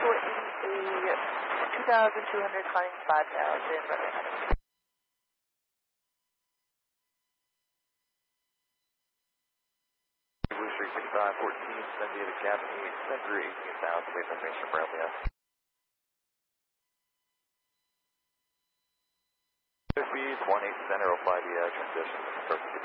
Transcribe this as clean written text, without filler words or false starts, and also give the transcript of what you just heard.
vehicle in a 2,200 climbing 5,000 runway 9. Blue Street 6514, San Diego Academy, send through 18,000, wait information from Romeo. Speed 18 center, will fly the transition.